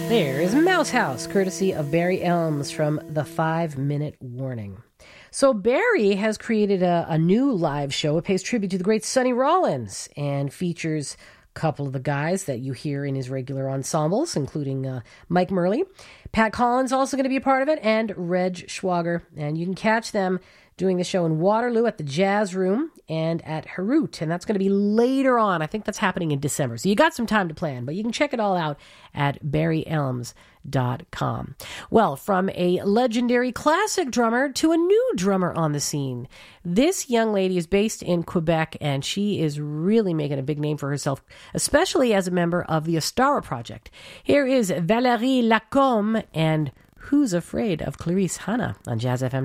There is Mouse House, courtesy of Barry Elms from the 5-Minute Warning. So Barry has created a new live show. It pays tribute to the great Sonny Rollins and features a couple of the guys that you hear in his regular ensembles, including Mike Murley. Pat Collins also going to be a part of it, and Reg Schwager. And you can catch them doing the show in Waterloo at the Jazz Room and at Harut. And that's going to be later on. I think that's happening in December. So you got some time to plan, but you can check it all out at barryelms.com. Well, from a legendary classic drummer to a new drummer on the scene. This young lady is based in Quebec, and she is really making a big name for herself, especially as a member of the Ostara Project. Here is Valérie Lacombe and Who's Afraid of Clarice Hannah on Jazz FM